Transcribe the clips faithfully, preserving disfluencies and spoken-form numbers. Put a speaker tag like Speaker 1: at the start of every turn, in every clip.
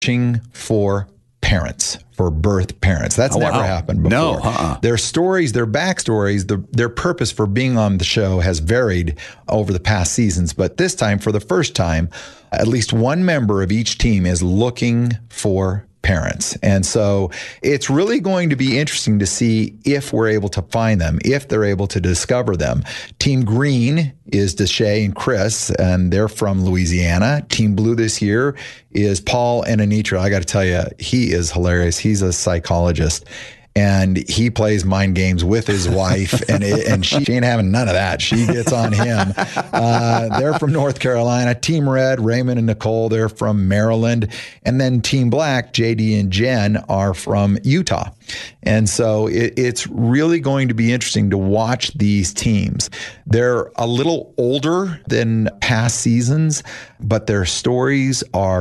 Speaker 1: searching for parents, for birth parents. That's
Speaker 2: oh,
Speaker 1: never
Speaker 2: wow.
Speaker 1: happened before.
Speaker 2: No, uh-uh.
Speaker 1: Their stories, their backstories, the, their purpose for being on the show has varied over the past seasons. But this time, for the first time, at least one member of each team is looking for parents. And so it's really going to be interesting to see if we're able to find them, if they're able to discover them. Team Green is Deshay and Chris, and they're from Louisiana. Team Blue this year is Paul and Anitra. I got to tell you, he is hilarious. He's a psychologist. And he plays mind games with his wife, and it, and she, she ain't having none of that. She gets on him. Uh, they're from North Carolina. Team Red, Raymond and Nicole, they're from Maryland. And then Team Black, J D and Jen, are from Utah. And so it, it's really going to be interesting to watch these teams. They're a little older than past seasons, but their stories are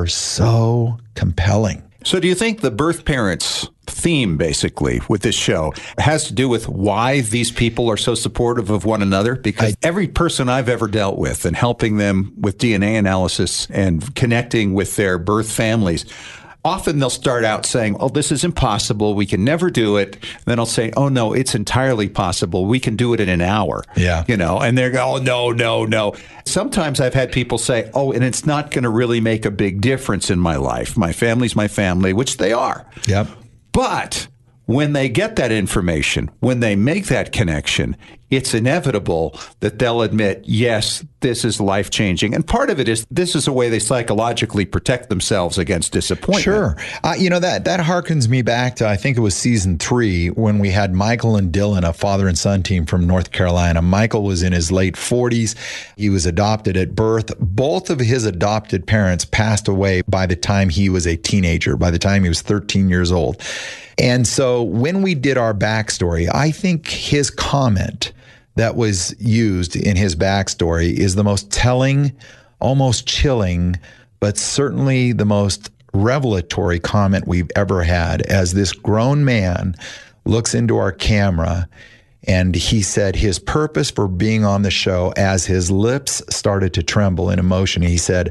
Speaker 1: so compelling.
Speaker 2: So do you think the birth parents theme, basically, with this show has to do with why these people are so supportive of one another? Because I, every person I've ever dealt with and helping them with D N A analysis and connecting with their birth families, often they'll start out saying, oh, this is impossible. We can never do it. And then I'll say, oh, no, it's entirely possible. We can do it in an hour.
Speaker 1: Yeah.
Speaker 2: You know, and they're going, oh, no, no, no. Sometimes I've had people say, oh, and it's not going to really make a big difference in my life. My family's my family, which they are.
Speaker 1: Yep.
Speaker 2: But when they get that information, when they make that connection, it's inevitable that they'll admit, yes, this is life-changing. And part of it is this is a way they psychologically protect themselves against disappointment.
Speaker 1: Sure. Uh, you know, that that harkens me back to, I think it was season three, when we had Michael and Dylan, a father and son team from North Carolina. Michael was in his late forties. He was adopted at birth. Both of his adopted parents passed away by the time he was a teenager, by the time he was thirteen years old. And so when we did our backstory, I think his comment that was used in his backstory is the most telling, almost chilling, but certainly the most revelatory comment we've ever had, as this grown man looks into our camera and he said his purpose for being on the show, as his lips started to tremble in emotion, he said,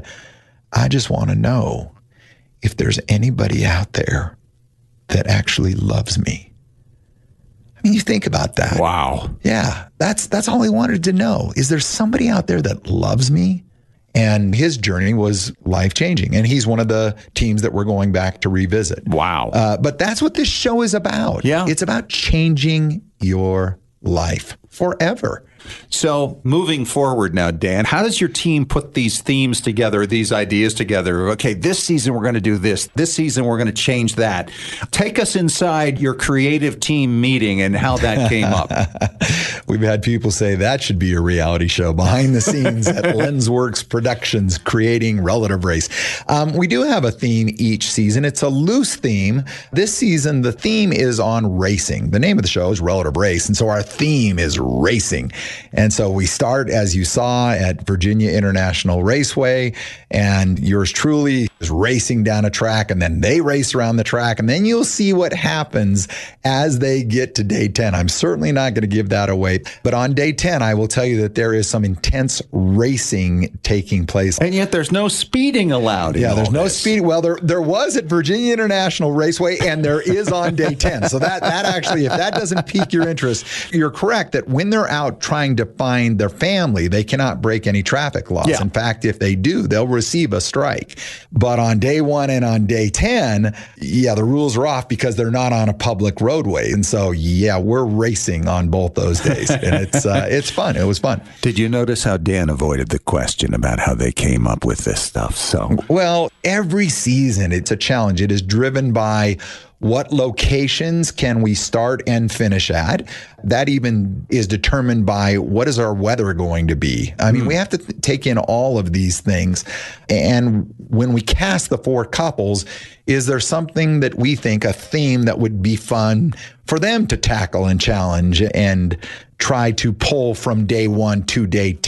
Speaker 1: I just want to know if there's anybody out there that actually loves me. I mean, you think about that.
Speaker 2: Wow.
Speaker 1: Yeah, that's that's all he wanted to know. Is there somebody out there that loves me? And his journey was life-changing. And he's one of the teams that we're going back to revisit.
Speaker 2: Wow.
Speaker 1: Uh, but that's what this show is about.
Speaker 2: Yeah.
Speaker 1: It's about changing your life forever.
Speaker 2: So moving forward now, Dan, how does your team put these themes together, these ideas together? Okay, this season we're going to do this. This season we're going to change that. Take us inside your creative team meeting and how that came up.
Speaker 1: We've had people say that should be a reality show behind the scenes at Lensworks Productions, creating Relative Race. Um, we do have a theme each season. It's a loose theme. This season, the theme is on racing. The name of the show is Relative Race, and so our theme is racing. And so we start, as you saw, at Virginia International Raceway, and yours truly is racing down a track, and then they race around the track, and then you'll see what happens as they get to day ten. I'm certainly not going to give that away, but on day ten, I will tell you that there is some intense racing taking place.
Speaker 2: And yet there's no speeding allowed.
Speaker 1: Yeah,
Speaker 2: in
Speaker 1: there's
Speaker 2: all
Speaker 1: no
Speaker 2: this.
Speaker 1: speeding. Well, there there was at Virginia International Raceway, and there is on day ten. So that that actually, if that doesn't pique your interest, you're correct that when they're out trying to find their family, they cannot break any traffic laws.
Speaker 2: Yeah.
Speaker 1: In fact, if they do, they'll receive a strike. But on day one and on day ten, yeah, the rules are off because they're not on a public roadway. And so, yeah, we're racing on both those days. And it's uh, it's fun. It was fun.
Speaker 2: Did you notice how Dan avoided the question about how they came up with this stuff? So,
Speaker 1: well, every season it's a challenge. It is driven by what locations can we start and finish at? That even is determined by what is our weather going to be. I mean, mm. we have to th- take in all of these things. And when we cast the four couples, is there something that we think, a theme that would be fun for them to tackle and challenge and try to pull from day one to day ten?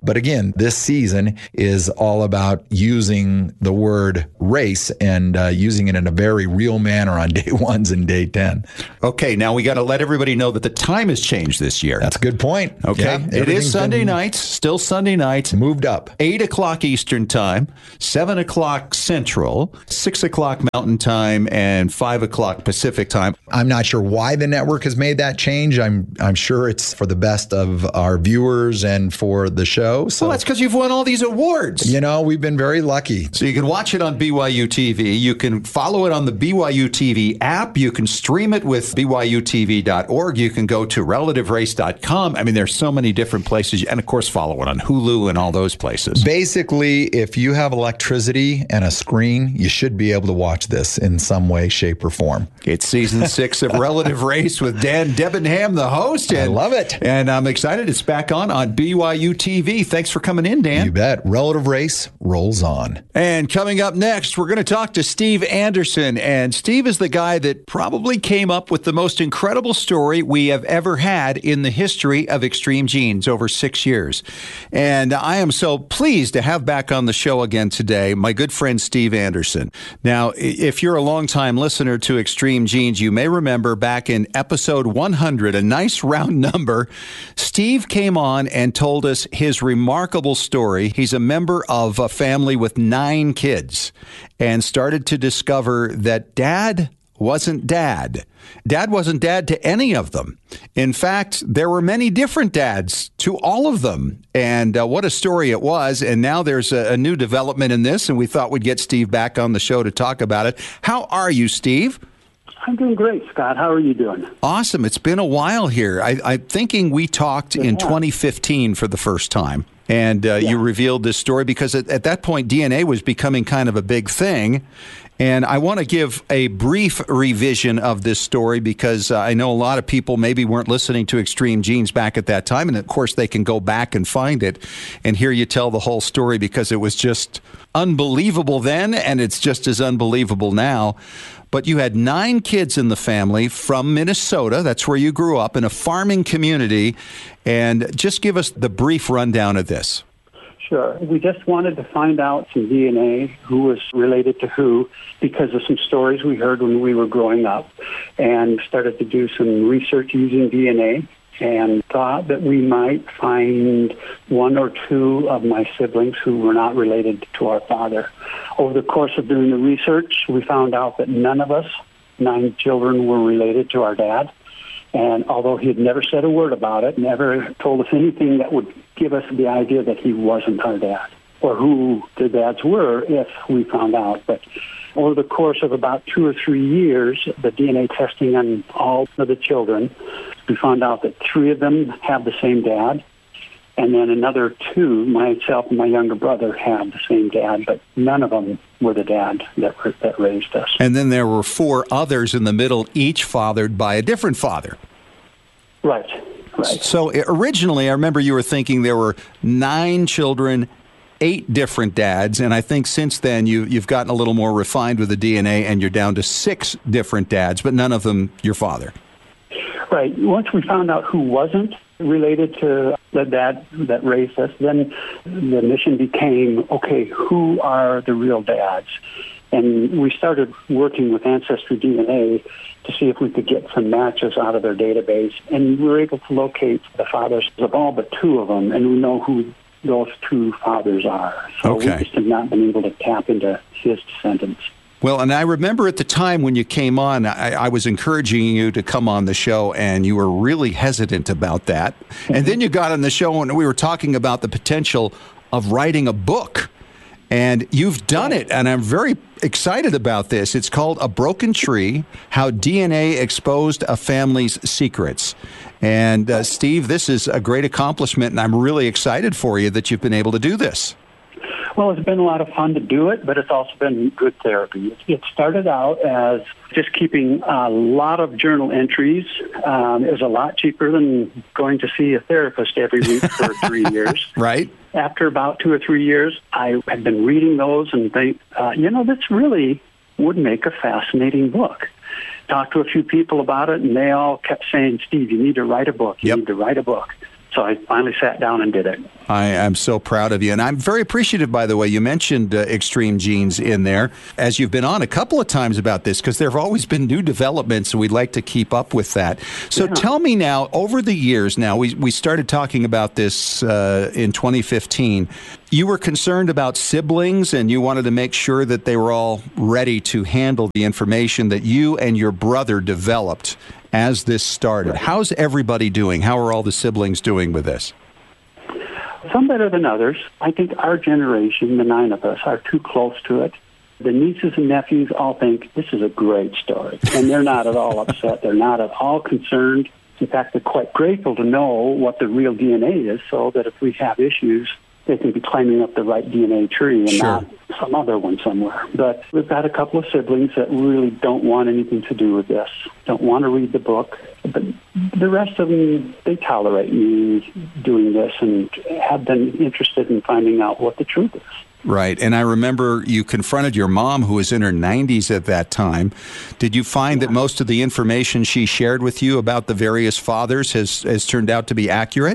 Speaker 1: But again, this season is all about using the word race and uh, using it in a very real manner on day ones and day ten.
Speaker 2: Okay, now we got to let everybody know that the time has changed this year.
Speaker 1: That's a good point.
Speaker 2: Okay,
Speaker 1: Yeah,
Speaker 2: it is Sunday
Speaker 1: been
Speaker 2: nights, still Sunday nights.
Speaker 1: moved up.
Speaker 2: eight o'clock Eastern Time, seven o'clock Central, six o'clock Mountain Time, and five o'clock Pacific Time.
Speaker 1: I'm not sure why the network has made that change. I'm I'm sure it's for the best of our viewers and for the show. So
Speaker 2: Well, that's because you've won all these awards.
Speaker 1: you know, we've been very lucky.
Speaker 2: So you can watch it on B Y U T V. You can follow it on the B Y U T V app. You can stream it with B Y U T V dot org. You can go to relative race dot com. I mean, there's so many different places. And, of course, follow it on Hulu and all those places.
Speaker 1: Basically, if you have electricity and a screen, you should be able to watch this in some way, shape, or form.
Speaker 2: It's season six of Relative Race with Dan Debenham, the host.
Speaker 1: I love it.
Speaker 2: And I'm excited. It's back on on B Y U T V. Thanks for coming in, Dan.
Speaker 1: You bet. Relative Race rolls on.
Speaker 2: And coming up next, we're going to talk to Steve Anderson. And Steve is the guy that probably came up with the most incredible story we have ever had in the history of Extreme Genes over six years. And I am so pleased to have back on the show again today my good friend Steve Anderson. Now, if you're a longtime listener to Extreme Genes, you may remember back in episode one hundred, a nice round number, Steve came on and told us his remarkable story. He's a member of a family with nine kids and started to discover that dad wasn't dad. Dad wasn't dad to any of them. In fact, there were many different dads to all of them. And uh, what a story it was. And now there's a, a new development in this, and we thought we'd get Steve back on the show to talk about it. How are you, Steve?
Speaker 3: I'm doing great, Scott. How are you doing?
Speaker 2: Awesome. It's been a while here. I, I'm thinking we talked
Speaker 3: Yeah.
Speaker 2: in twenty fifteen for the first time. And uh, you revealed this story because at, at that point, D N A was becoming kind of a big thing. And I want to give a brief revision of this story because uh, I know a lot of people maybe weren't listening to Extreme Genes back at that time. And of course, they can go back and find it and hear you tell the whole story because it was just unbelievable then, and it's just as unbelievable now. But you had nine kids in the family from Minnesota. That's where you grew up, in a farming community. And just give us the brief rundown of this.
Speaker 3: Sure. We just wanted to find out some D N A, who was related to who, because of some stories we heard when we were growing up, and started to do some research using D N A, and thought that we might find one or two of my siblings who were not related to our father. Over the course of doing the research, we found out that none of us, nine children, were related to our dad. And although he had never said a word about it, never told us anything that would give us the idea that he wasn't our dad, or who the dads were if we found out. But over the course of about two or three years, the D N A testing on all of the children, we found out that three of them have the same dad, and then another two, myself and my younger brother, had the same dad, but none of them were the dad that, that raised us.
Speaker 2: And then there were four others in the middle, each fathered by a different father.
Speaker 3: Right, right.
Speaker 2: So originally, I remember you were thinking there were nine children, eight different dads, and I think since then you, you've gotten a little more refined with the D N A, and you're down to six different dads, but none of them your father.
Speaker 3: Right. Once we found out who wasn't related to the dad that raised us, then the mission became, okay, who are the real dads? And we started working with Ancestry D N A to see if we could get some matches out of their database. And we were able to locate the fathers of all but two of them, and we know who those two fathers are. So
Speaker 2: Okay.
Speaker 3: we just have not been able to tap into his descendants.
Speaker 2: Well, and I remember at the time when you came on, I, I was encouraging you to come on the show, and you were really hesitant about that. And then you got on the show, and we were talking about the potential of writing a book. And you've done it, and I'm very excited about this. It's called A Broken Tree, How D N A Exposed a Family's Secrets. And, uh, Steve, this is a great accomplishment, and I'm really excited for you that you've been able to do this.
Speaker 3: Well, it's been a lot of fun to do it, but it's also been good therapy. It started out as just keeping a lot of journal entries. Um, it was a lot cheaper than going to see a therapist every week for three years.
Speaker 2: Right.
Speaker 3: After about two or three years, I had been reading those and think, uh, you know, this really would make a fascinating book. Talked to a few people about it, and they all kept saying, Steve, you need to write a book. You
Speaker 2: Yep.
Speaker 3: need to write a book. So I finally sat down and did it.
Speaker 2: I am so proud of you. And I'm very appreciative, by the way, you mentioned uh, Extreme Genes in there, as you've been on a couple of times about this, because there have always been new developments, and we'd like to keep up with that. So yeah. Tell me now, over the years now, we, we started talking about this uh, in twenty fifteen. You were concerned about siblings, and you wanted to make sure that they were all ready to handle the information that you and your brother developed as this started. Right. How's everybody doing? How are all the siblings doing with this?
Speaker 3: Some better than others. I think our generation, the nine of us, are too close to it. The nieces and nephews all think this is a great story, and they're not at all upset. They're not at all concerned. In fact, they're quite grateful to know what the real D N A is, so that if we have issues, they can be climbing up the right D N A tree and
Speaker 2: sure.
Speaker 3: not some other one somewhere. But we've got a couple of siblings that really don't want anything to do with this, don't want to read the book. But the rest of them, they tolerate me doing this and have been interested in finding out what the truth is.
Speaker 2: Right. And I remember you confronted your mom, who was in her nineties at that time. Did you find yeah. that most of the information she shared with you about the various fathers has, has turned out to be accurate?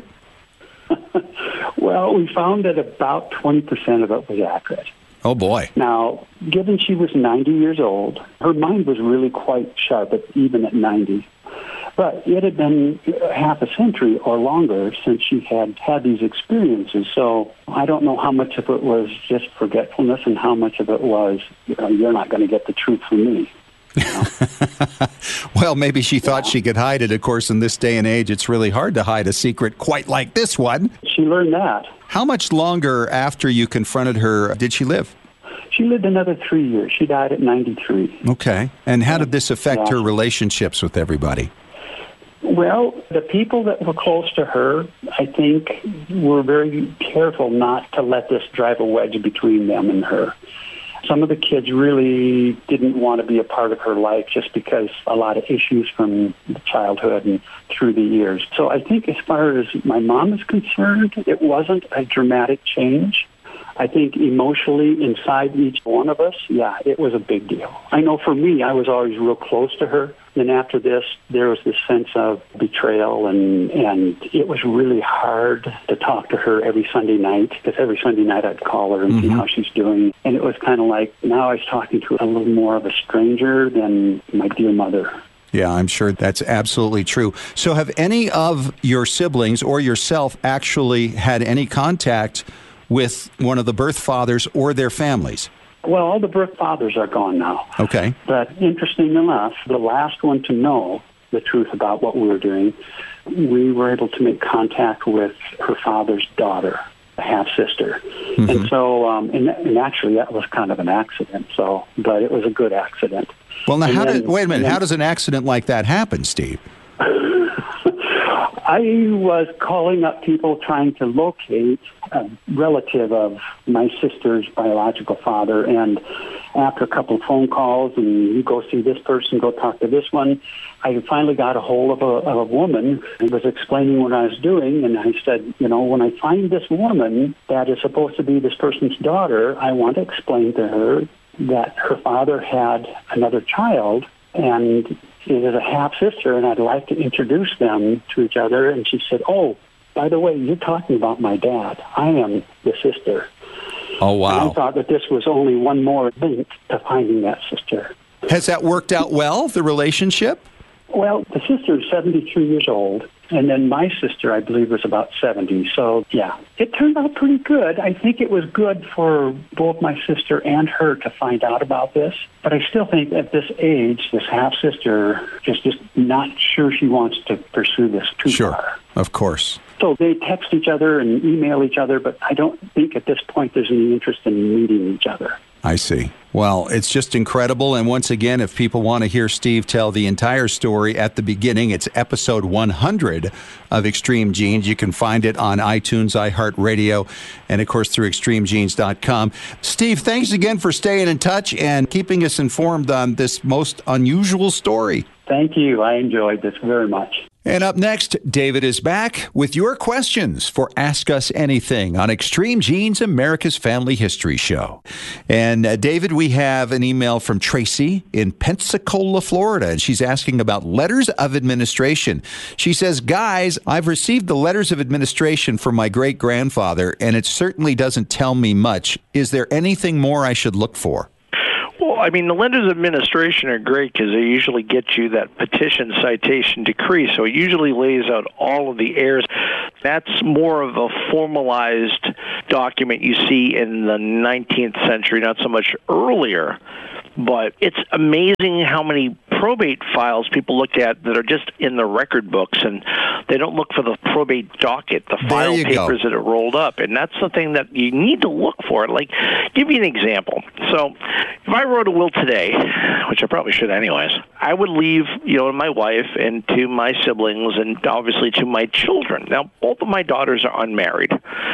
Speaker 3: Well, we found that about twenty percent of it was accurate.
Speaker 2: Oh, boy.
Speaker 3: Now, given she was ninety years old, her mind was really quite sharp, at, even at ninety. But it had been half a century or longer since she had had these experiences. So I don't know how much of it was just forgetfulness and how much of it was, you know, you're not going to get the truth from me. You know?
Speaker 2: Well, maybe she thought yeah. she could hide it. Of course, in this day and age, it's really hard to hide a secret quite like this one.
Speaker 3: She learned that.
Speaker 2: How much longer after you confronted her did she live?
Speaker 3: She lived another three years. She died at ninety-three.
Speaker 2: Okay. And how did this affect
Speaker 3: yeah.
Speaker 2: her relationships with everybody?
Speaker 3: Well, the people that were close to her, I think, were very careful not to let this drive a wedge between them and her. Some of the kids really didn't want to be a part of her life just because a lot of issues from childhood and through the years. So I think as far as my mom is concerned, it wasn't a dramatic change. I think emotionally inside each one of us, yeah, it was a big deal. I know for me, I was always real close to her. Then after this, there was this sense of betrayal, and, and it was really hard to talk to her every Sunday night, because every Sunday night I'd call her and mm-hmm. see how she's doing. And it was kind of like now I was talking to a little more of a stranger than my dear mother.
Speaker 2: Yeah, I'm sure that's absolutely true. So have any of your siblings or yourself actually had any contact with one of the birth fathers or their families?
Speaker 3: Well, all the birth fathers are gone now.
Speaker 2: Okay.
Speaker 3: But interesting enough, the last one to know the truth about what we were doing, we were able to make contact with her father's daughter, a half-sister. Mm-hmm. And so, um, and, and actually that was kind of an accident, so, but it was a good accident.
Speaker 2: Well, now,
Speaker 3: and
Speaker 2: how
Speaker 3: then,
Speaker 2: did, wait a minute,
Speaker 3: then,
Speaker 2: how does an accident like that happen, Steve?
Speaker 3: I was calling up people trying to locate a relative of my sister's biological father, and after a couple of phone calls, and you go see this person, go talk to this one, I finally got a hold of a, of a woman who was explaining what I was doing, and I said, you know, when I find this woman that is supposed to be this person's daughter, I want to explain to her that her father had another child, and it is a half-sister, and I'd like to introduce them to each other. And she said, oh, by the way, you're talking about my dad. I am the sister.
Speaker 2: Oh, wow.
Speaker 3: And I thought that this was only one more link to finding that sister.
Speaker 2: Has that worked out well, the relationship?
Speaker 3: Well, the sister is seventy-three years old, and then my sister, I believe, was about seventy. So, yeah, it turned out pretty good. I think it was good for both my sister and her to find out about this. But I still think at this age, this half-sister is just not sure she wants to pursue this too
Speaker 2: sure.
Speaker 3: far.
Speaker 2: Of course.
Speaker 3: So they text each other and email each other, but I don't think at this point there's any interest in meeting each other.
Speaker 2: I see. Well, it's just incredible. And once again, if people want to hear Steve tell the entire story at the beginning, it's episode one hundred of Extreme Genes. You can find it on iTunes, iHeartRadio, and of course through extreme genes dot com. Steve, thanks again for staying in touch and keeping us informed on this most unusual story.
Speaker 3: Thank you. I enjoyed this very much.
Speaker 2: And up next, David is back with your questions for Ask Us Anything on Extreme Genes, America's Family History Show. And uh, David, we have an email from Tracy in Pensacola, Florida, and she's asking about letters of administration. She says, guys, I've received the letters of administration from my great-grandfather, and it certainly doesn't tell me much. Is there anything more I should look for?
Speaker 4: Well, I mean, the letters of administration are great because they usually get you that petition citation decree. So it usually lays out all of the heirs. That's more of a formalized document you see in the nineteenth century, not so much earlier. But it's amazing how many probate files people look at that are just in the record books, and they don't look for the probate docket, the file papers go. that are rolled up. And that's the thing that you need to look for. Like, give you an example. So if I wrote a will today, which I probably should anyways, I would leave, you know, to my wife and to my siblings and obviously to my children. Now, both of my daughters are unmarried,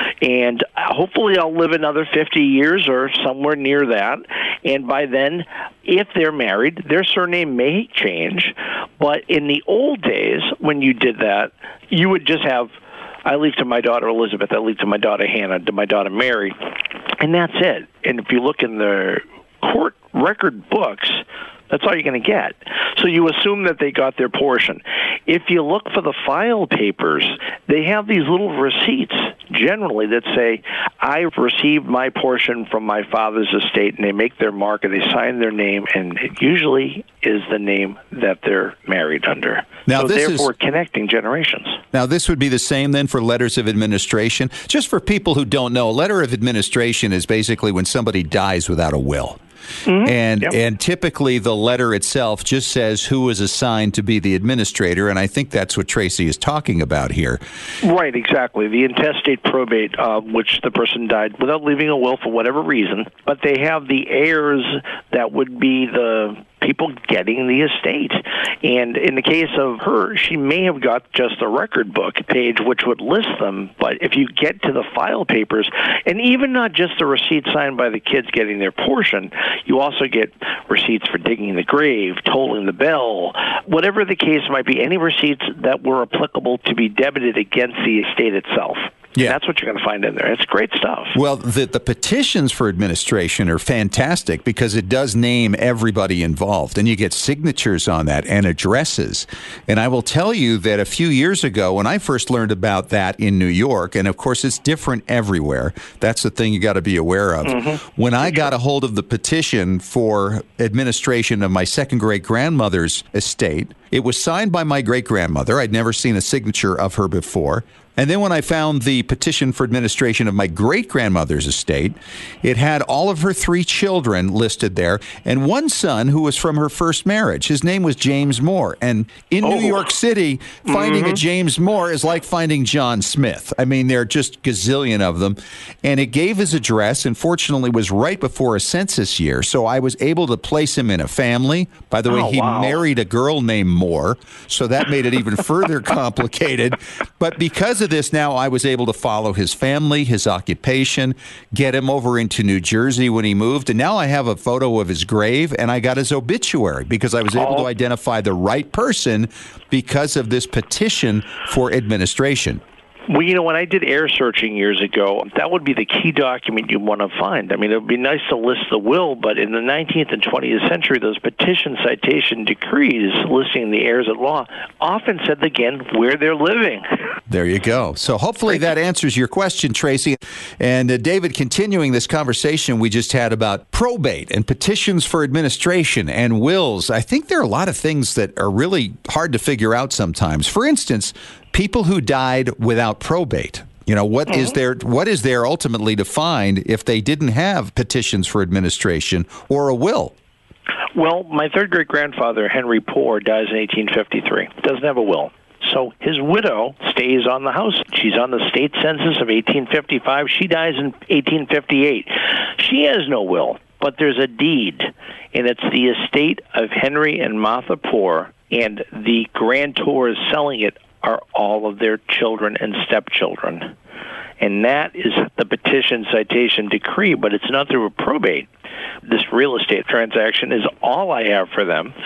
Speaker 4: and hopefully I'll live another fifty years or somewhere near that. And by then, if they're married, their surname may change. But in the old days, when you did that, you would just have, I leave to my daughter Elizabeth, I leave to my daughter Hannah, to my daughter Mary, and that's it. And if you look in the court record books, that's all you're going to get. So you assume that they got their portion. If you look for the file papers, they have these little receipts generally that say, I received my portion from my father's estate, and they make their mark and they sign their name, and it usually is the name that they're married under.
Speaker 2: Now,
Speaker 4: so
Speaker 2: this
Speaker 4: therefore
Speaker 2: is,
Speaker 4: connecting generations.
Speaker 2: Now, this would be the same then for letters of administration? Just for people who don't know, a letter of administration is basically when somebody dies without a will. Mm-hmm. And yep. and typically the letter itself just says who is assigned to be the administrator, and I think that's what Tracy is talking about here.
Speaker 4: Right, exactly. The intestate probate, uh, which the person died without leaving a will for whatever reason, but they have the heirs that would be the people getting the estate. And in the case of her, she may have got just a record book page which would list them, but if you get to the file papers, and even not just the receipt signed by the kids getting their portion, you also get receipts for digging the grave, tolling the bell, whatever the case might be, any receipts that were applicable to be debited against the estate itself. Yeah, and that's what you're going to find in there. It's great stuff.
Speaker 2: Well, the, the petitions for administration are fantastic because it does name everybody involved, and you get signatures on that and addresses. And I will tell you that a few years ago, when I first learned about that in New York, and of course it's different everywhere, that's the thing you got to be aware of. Mm-hmm. When I got a hold of the petition for administration of my second great-grandmother's estate, it was signed by my great-grandmother. I'd never seen a signature of her before. And then when I found the petition for administration of my great-grandmother's estate, it had all of her three children listed there and one son who was from her first marriage. His name was James Moore. And in oh. New York City, finding mm-hmm. a James Moore is like finding John Smith. I mean, there are just gazillion of them. And it gave his address, and fortunately was right before a census year. So I was able to place him in a family. By the way, oh, he wow. married a girl named Moore, so that made it even further complicated. But because of this, now I was able to follow his family, his occupation, get him over into New Jersey when he moved, and now I have a photo of his grave, and I got his obituary because I was able to identify the right person because of this petition for administration.
Speaker 4: Well, you know, when I did heir searching years ago, that would be the key document you want to find. I mean, it would be nice to list the will, but in the nineteenth and twentieth century, those petition citation decrees listing the heirs at law often said, again, where they're living.
Speaker 2: There you go. So hopefully that answers your question, Tracy. And uh, David, continuing this conversation we just had about probate and petitions for administration and wills, I think there are a lot of things that are really hard to figure out sometimes. For instance, people who died without probate. You know, what mm-hmm. is there what is there ultimately to find if they didn't have petitions for administration or a will?
Speaker 4: Well, my third great-grandfather, Henry Poor, dies in eighteen fifty-three. Doesn't have a will. So his widow stays on the house. She's on the state census of eighteen fifty-five. She dies in eighteen fifty-eight. She has no will, but there's a deed, and it's the estate of Henry and Martha Poor, and the grantors selling it are all of their children and stepchildren. And that is the petition citation decree, but it's not through a probate. This real estate transaction is all I have for them.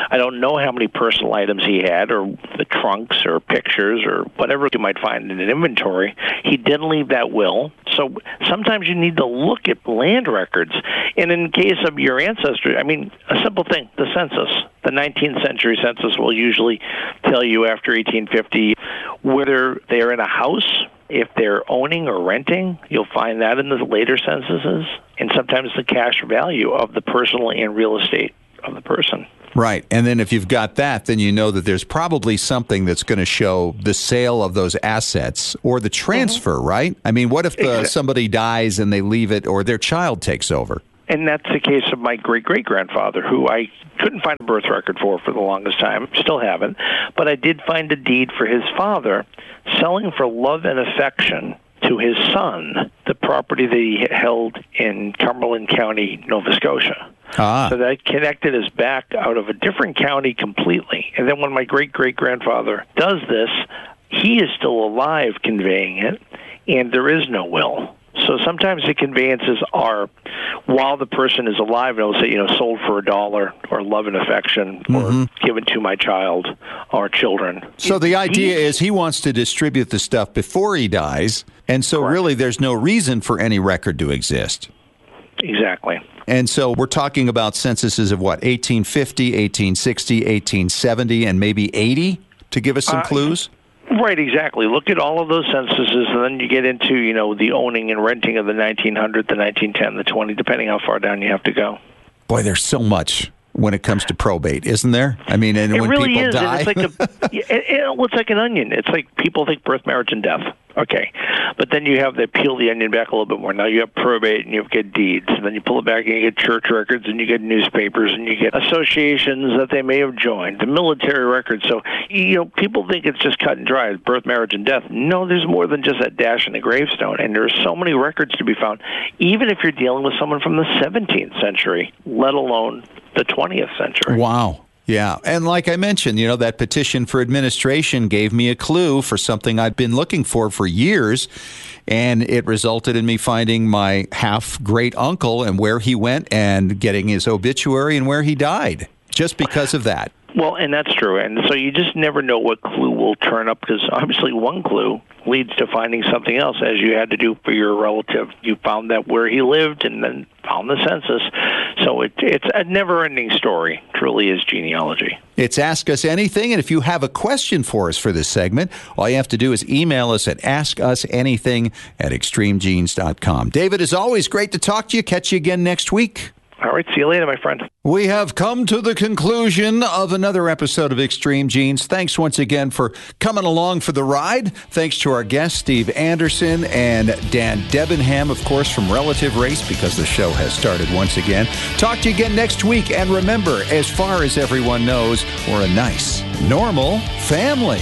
Speaker 4: I don't know how many personal items he had, or the trunks, or pictures, or whatever you might find in an inventory. He didn't leave that will. So sometimes you need to look at land records. And in case of your ancestry, I mean, a simple thing, the census. The nineteenth century census will usually tell you after eighteen fifty whether they're in a house, if they're owning or renting. You'll find that in the later censuses, and sometimes the cash value of the personal and real estate of the person.
Speaker 2: Right. And then if you've got that, then you know that there's probably something that's going to show the sale of those assets or the transfer, mm-hmm. right? I mean, what if the, exactly. somebody dies and they leave it, or their child takes over?
Speaker 4: And that's the case of my great-great-grandfather, who I couldn't find a birth record for for the longest time, still haven't, but I did find a deed for his father selling for love and affection to his son the property that he held in Cumberland County, Nova Scotia. Ah. So that connected us back out of a different county completely. And then when my great-great-grandfather does this, he is still alive conveying it, and there is no will. So sometimes the conveyances are while the person is alive, and it'll say, you know, sold for a dollar, or love and affection, mm-hmm. or given to my child or children.
Speaker 2: So the idea he, is he wants to distribute the stuff before he dies, and so correct. Really there's no reason for any record to exist.
Speaker 4: Exactly.
Speaker 2: And so we're talking about censuses of what, eighteen fifty, eighteen sixty, eighteen seventy, and maybe eighty, to give us some uh, clues?
Speaker 4: Right, exactly. Look at all of those censuses, and then you get into, you know, the owning and renting of the nineteen hundred, the nineteen ten, the twenty, depending how far down you have to go.
Speaker 2: Boy, there's so much when it comes to probate, isn't there? I mean, and
Speaker 4: it
Speaker 2: when
Speaker 4: really
Speaker 2: people
Speaker 4: is.
Speaker 2: die,
Speaker 4: It's like a, it, it, well, it's like an onion. It's like people think birth, marriage, and death. Okay, but then you have to peel the onion back a little bit more. Now you have probate, and you get deeds, and then you pull it back, and you get church records, and you get newspapers, and you get associations that they may have joined, the military records. So, you know, people think it's just cut and dry, birth, marriage, and death. No, there's more than just that dash in the gravestone, and there's so many records to be found, even if you're dealing with someone from the seventeenth century, let alone the twentieth century.
Speaker 2: Wow. Yeah, and like I mentioned, you know, that petition for administration gave me a clue for something I'd been looking for for years, and it resulted in me finding my half-great-uncle and where he went and getting his obituary and where he died, just because of that.
Speaker 4: Well, and that's true, and so you just never know what clue will turn up, because obviously one clue leads to finding something else, as you had to do for your relative. You found that where he lived and then found the census. So it, it's a never-ending story, truly is genealogy.
Speaker 2: It's Ask Us Anything, and if you have a question for us for this segment, all you have to do is email us at ask us anything at extreme genes dot com. David, as always, great to talk to you. Catch you again next week.
Speaker 4: All right, see you later, my friend.
Speaker 2: We have come to the conclusion of another episode of Extreme Genes. Thanks once again for coming along for the ride. Thanks to our guests, Steve Anderson and Dan Debenham, of course, from Relative Race, because the show has started once again. Talk to you again next week. And remember, as far as everyone knows, we're a nice, normal family.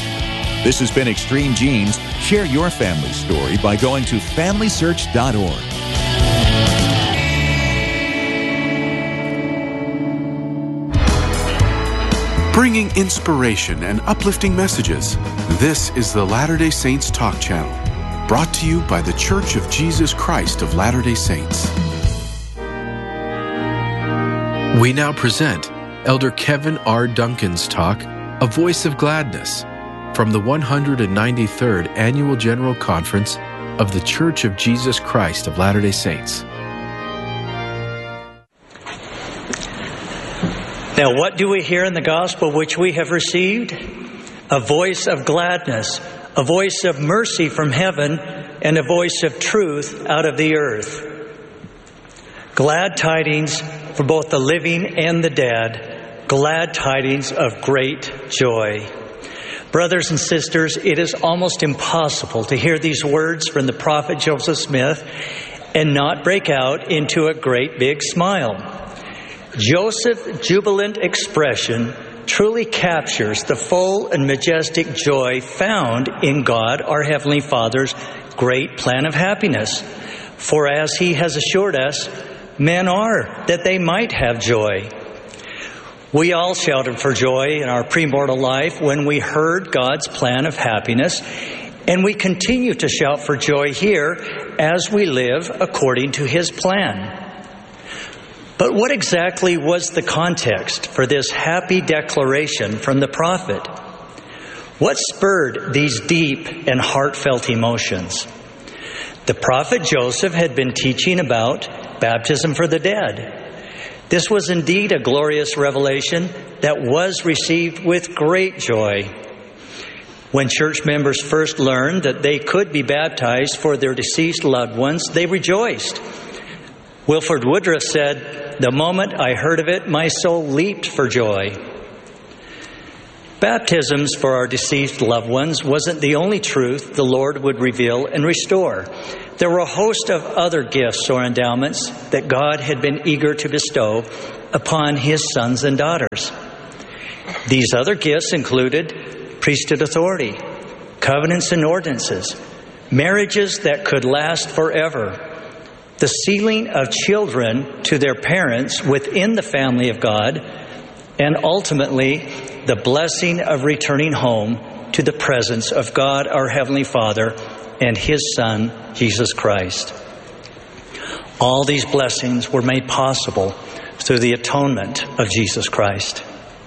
Speaker 5: This has been Extreme Genes. Share your family story by going to family search dot org.
Speaker 6: Bringing inspiration and uplifting messages, this is the Latter-day Saints Talk Channel, brought to you by the Church of Jesus Christ of Latter-day Saints.
Speaker 7: We now present Elder Kevin R. Duncan's talk, A Voice of Gladness, from the one hundred ninety-third Annual General Conference of the Church of Jesus Christ of Latter-day Saints.
Speaker 8: Now, what do we hear in the gospel which we have received? A voice of gladness, a voice of mercy from heaven, and a voice of truth out of the earth. Glad tidings for both the living and the dead, glad tidings of great joy. Brothers and sisters, it is almost impossible to hear these words from the prophet Joseph Smith and not break out into a great big smile. Joseph's jubilant expression truly captures the full and majestic joy found in God, our Heavenly Father's great plan of happiness. For as He has assured us, men are that they might have joy. We all shouted for joy in our premortal life when we heard God's plan of happiness, and we continue to shout for joy here as we live according to His plan. But what exactly was the context for this happy declaration from the prophet? What spurred these deep and heartfelt emotions? The prophet Joseph had been teaching about baptism for the dead. This was indeed a glorious revelation that was received with great joy. When church members first learned that they could be baptized for their deceased loved ones, they rejoiced. Wilford Woodruff said, "The moment I heard of it, my soul leaped for joy." Baptisms for our deceased loved ones wasn't the only truth the Lord would reveal and restore. There were a host of other gifts or endowments that God had been eager to bestow upon His sons and daughters. These other gifts included priesthood authority, covenants and ordinances, marriages that could last forever, the sealing of children to their parents within the family of God, and ultimately, the blessing of returning home to the presence of God, our Heavenly Father, and His Son, Jesus Christ. All these blessings were made possible through the atonement of Jesus Christ.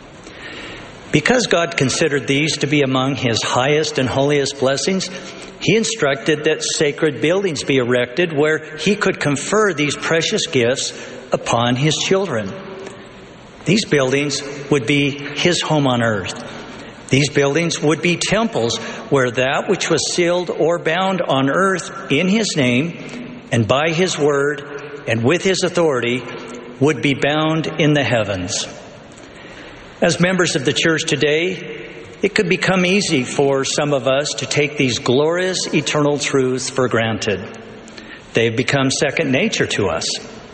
Speaker 8: Because God considered these to be among His highest and holiest blessings, He instructed that sacred buildings be erected where He could confer these precious gifts upon His children. These buildings would be His home on earth. These buildings would be temples where that which was sealed or bound on earth in His name and by His word and with His authority would be bound in the heavens. As members of the church today, it could become easy for some of us to take these glorious eternal truths for granted. They've become second nature to us.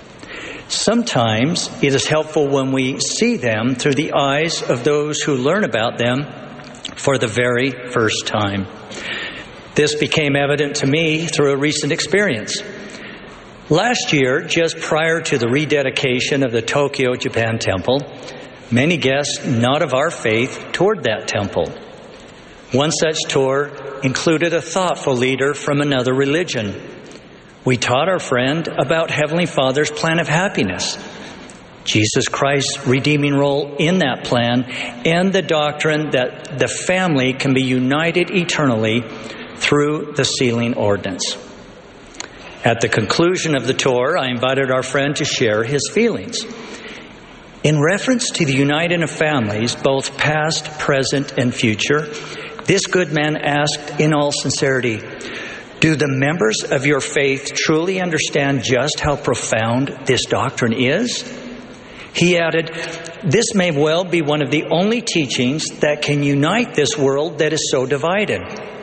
Speaker 8: Sometimes it is helpful when we see them through the eyes of those who learn about them for the very first time. This became evident to me through a recent experience. Last year, just prior to the rededication of the Tokyo, Japan temple, many guests not of our faith toured that temple. One such tour included a thoughtful leader from another religion. We taught our friend about Heavenly Father's plan of happiness, Jesus Christ's redeeming role in that plan, and the doctrine that the family can be united eternally through the sealing ordinance. At the conclusion of the tour, I invited our friend to share his feelings. In reference to the uniting of families, both past, present, and future, this good man asked in all sincerity, "Do the members of your faith truly understand just how profound this doctrine is?" He added, "This may well be one of the only teachings that can unite this world that is so divided."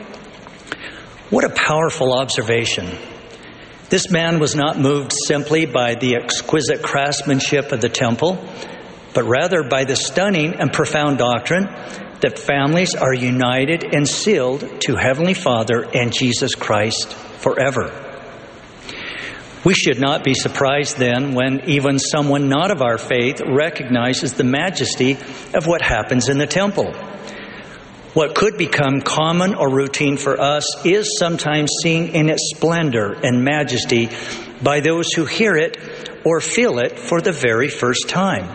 Speaker 8: What a powerful observation. This man was not moved simply by the exquisite craftsmanship of the temple, but rather by the stunning and profound doctrine that families are united and sealed to Heavenly Father and Jesus Christ forever. We should not be surprised then when even someone not of our faith recognizes the majesty of what happens in the temple. What could become common or routine for us is sometimes seen in its splendor and majesty by those who hear it or feel it for the very first time.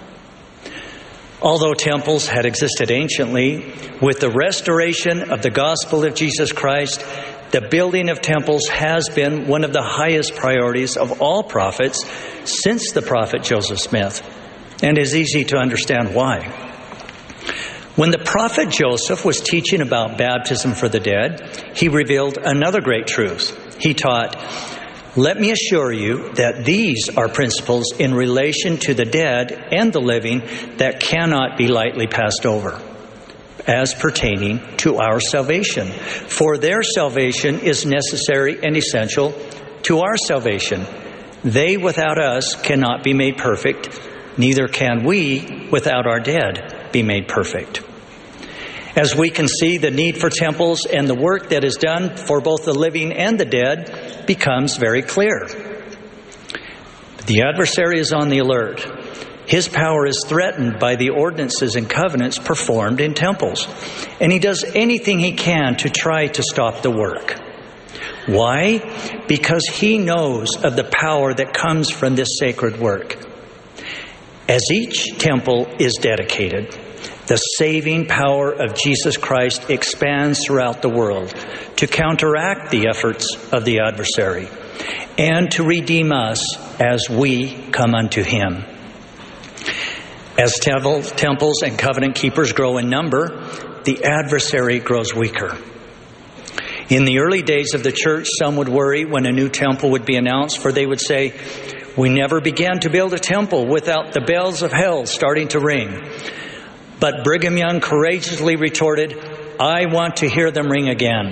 Speaker 8: Although temples had existed anciently, with the restoration of the gospel of Jesus Christ, the building of temples has been one of the highest priorities of all prophets since the prophet Joseph Smith, and is easy to understand why. When the prophet Joseph was teaching about baptism for the dead, he revealed another great truth. He taught, "Let me assure you that these are principles in relation to the dead and the living that cannot be lightly passed over, as pertaining to our salvation. For their salvation is necessary and essential to our salvation. They without us cannot be made perfect, neither can we without our dead be made perfect." As we can see, the need for temples and the work that is done for both the living and the dead becomes very clear. The adversary is on the alert. His power is threatened by the ordinances and covenants performed in temples, and he does anything he can to try to stop the work. Why? Because he knows of the power that comes from this sacred work. As each temple is dedicated, the saving power of Jesus Christ expands throughout the world to counteract the efforts of the adversary and to redeem us as we come unto him. As temple, temples and covenant keepers grow in number, the adversary grows weaker. In the early days of the church, some would worry when a new temple would be announced, for they would say, "We never began to build a temple without the bells of hell starting to ring." But Brigham Young courageously retorted, "I want to hear them ring again."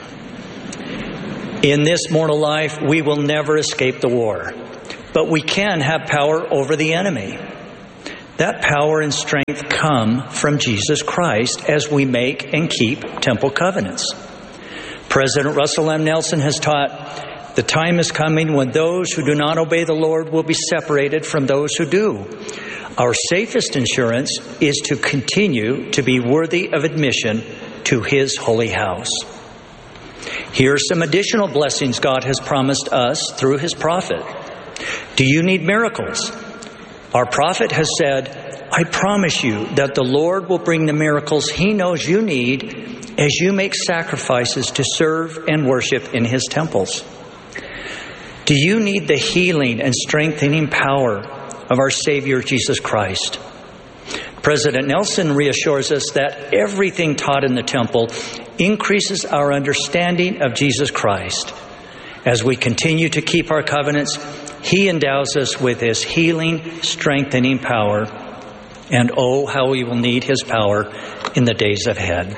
Speaker 8: In this mortal life, we will never escape the war, but we can have power over the enemy. That power and strength come from Jesus Christ as we make and keep temple covenants. President Russell M. Nelson has taught, "The time is coming when those who do not obey the Lord will be separated from those who do. Our safest insurance is to continue to be worthy of admission to his holy house." Here are some additional blessings God has promised us through his prophet. Do you need miracles? Our prophet has said, "I promise you that the Lord will bring the miracles he knows you need as you make sacrifices to serve and worship in his temples." Do you need the healing and strengthening power of our Savior Jesus Christ? President Nelson reassures us that everything taught in the temple increases our understanding of Jesus Christ. As we continue to keep our covenants, he endows us with his healing, strengthening power. And oh, how we will need his power in the days ahead.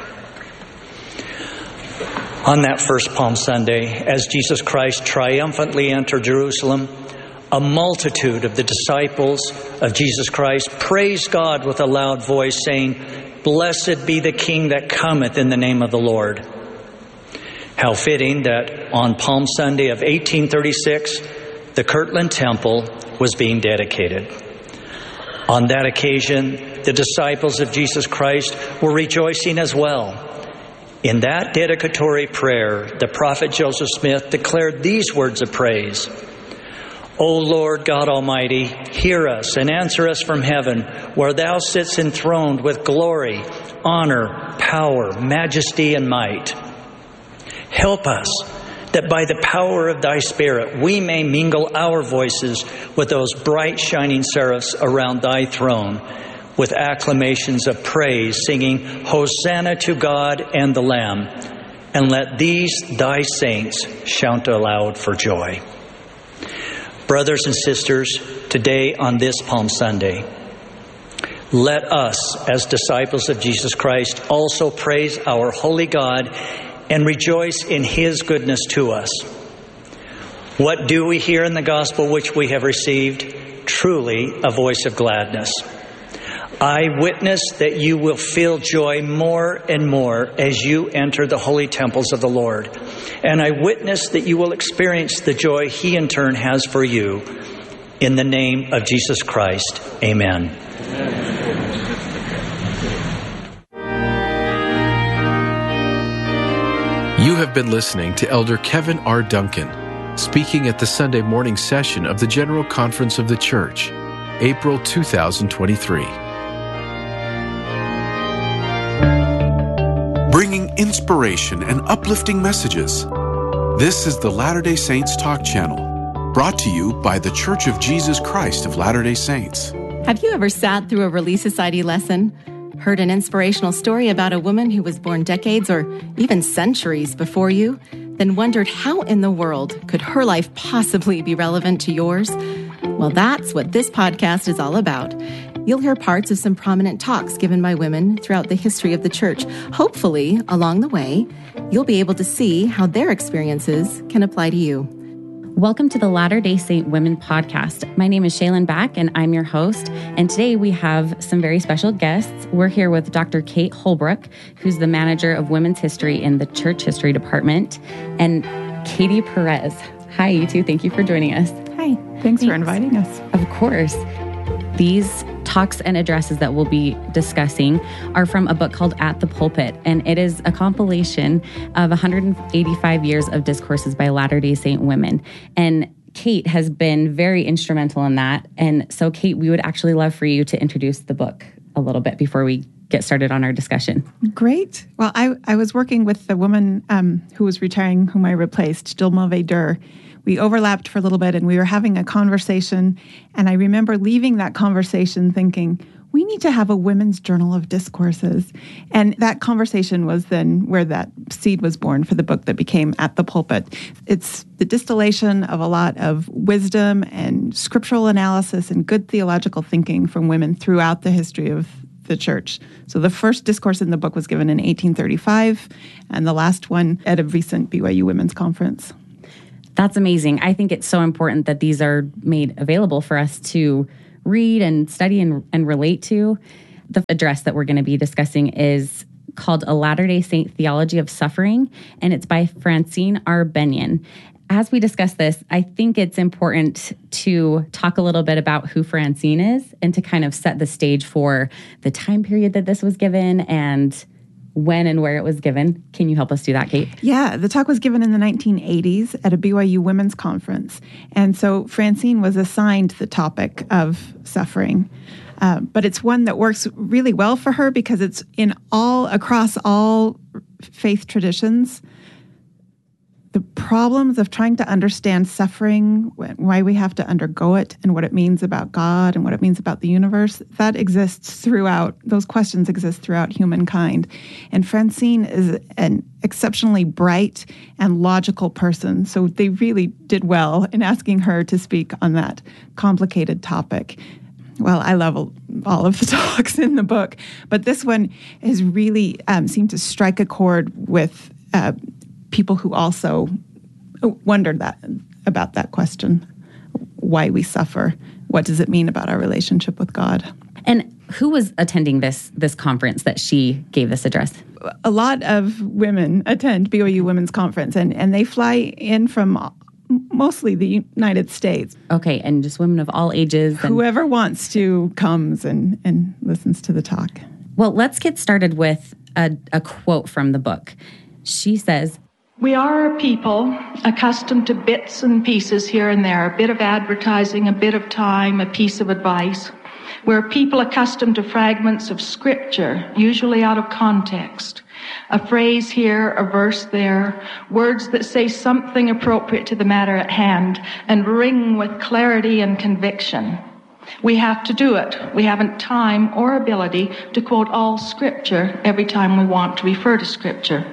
Speaker 8: On that first Palm Sunday, as Jesus Christ triumphantly entered Jerusalem, a multitude of the disciples of Jesus Christ praised God with a loud voice, saying, "Blessed be the King that cometh in the name of the Lord." How fitting that on Palm Sunday of eighteen thirty-six, the Kirtland Temple was being dedicated. On that occasion, the disciples of Jesus Christ were rejoicing as well. In that dedicatory prayer, the prophet Joseph Smith declared these words of praise: "O Lord God Almighty, hear us and answer us from heaven, where thou sitst enthroned with glory, honor, power, majesty, and might. Help us, that by the power of thy Spirit we may mingle our voices with those bright shining seraphs around thy throne, with acclamations of praise, singing, Hosanna to God and the Lamb, and let these thy saints shout aloud for joy." Brothers and sisters, today on this Palm Sunday, let us, as disciples of Jesus Christ, also praise our holy God and rejoice in his goodness to us. What do we hear in the gospel which we have received? Truly a voice of gladness. I witness that you will feel joy more and more as you enter the holy temples of the Lord. And I witness that you will experience the joy he in turn has for you. In the name of Jesus Christ, amen.
Speaker 7: You have been listening to Elder Kevin R. Duncan, speaking at the Sunday morning session of the General Conference of the Church, April two thousand twenty-three.
Speaker 6: Bringing inspiration and uplifting messages. This is the Latter-day Saints Talk Channel, brought to you by the Church of Jesus Christ of Latter-day Saints.
Speaker 9: Have you ever sat through a Relief Society lesson, heard an inspirational story about a woman who was born decades or even centuries before you, then wondered how in the world could her life possibly be relevant to yours? Well, that's what this podcast is all about. You'll hear parts of some prominent talks given by women throughout the history of the church. Hopefully, along the way, you'll be able to see how their experiences can apply to you.
Speaker 10: Welcome to the Latter-day Saint Women Podcast. My name is Shaylin Back, and I'm your host. And today we have some very special guests. We're here with Doctor Kate Holbrook, who's the manager of Women's History in the Church History Department, and Katie Perez. Hi, you two. Thank you for joining us.
Speaker 11: Hi. Thanks, Thanks for inviting us.
Speaker 10: Of course. These talks and addresses that we'll be discussing are from a book called At the Pulpit, and it is a compilation of one hundred eighty-five years of discourses by Latter-day Saint women. And Kate has been very instrumental in that. And so, Kate, we would actually love for you to introduce the book a little bit before we get started on our discussion.
Speaker 11: Great. Well, I, I was working with the woman um, who was retiring, whom I replaced, Jill Mulvey-Durr. We overlapped for a little bit, and we were having a conversation. And I remember leaving that conversation thinking, we need to have a women's journal of discourses. And that conversation was then where that seed was born for the book that became At the Pulpit. It's the distillation of a lot of wisdom and scriptural analysis and good theological thinking from women throughout the history of the church. So the first discourse in the book was given in eighteen thirty-five, and the last one at a recent B Y U Women's Conference.
Speaker 10: That's amazing. I think it's so important that these are made available for us to read and study and, and relate to. The address that we're going to be discussing is called A Latter-day Saint Theology of Suffering, and it's by Francine R. Benyon. As we discuss this, I think it's important to talk a little bit about who Francine is and to kind of set the stage for the time period that this was given and when and where it was given. Can you help us do that, Kate?
Speaker 11: Yeah, the talk was given in the nineteen eighties at a B Y U Women's Conference. And so Francine was assigned the topic of suffering. Uh, but it's one that works really well for her because it's in all, across all faith traditions. The problems of trying to understand suffering, why we have to undergo it, and what it means about God and what it means about the universe, that exists throughout, those questions exist throughout humankind. And Francine is an exceptionally bright and logical person, so they really did well in asking her to speak on that complicated topic. Well, I love all of the talks in the book, but this one has really um, seemed to strike a chord with uh, people who also wondered that about that question, why we suffer, what does it mean about our relationship with God.
Speaker 10: And who was attending this this conference that she gave this address?
Speaker 11: A lot of women attend B Y U Women's Conference, and, and they fly in from mostly the United States.
Speaker 10: Okay, and just women of all ages. And
Speaker 11: whoever wants to comes and, and listens to the talk.
Speaker 10: Well, let's get started with a, a quote from the book. She says,
Speaker 12: "We are a people accustomed to bits and pieces here and there, a bit of advertising, a bit of time, a piece of advice. We're a people accustomed to fragments of scripture, usually out of context. A phrase here, a verse there, words that say something appropriate to the matter at hand and ring with clarity and conviction. We have to do it. We haven't time or ability to quote all scripture every time we want to refer to scripture.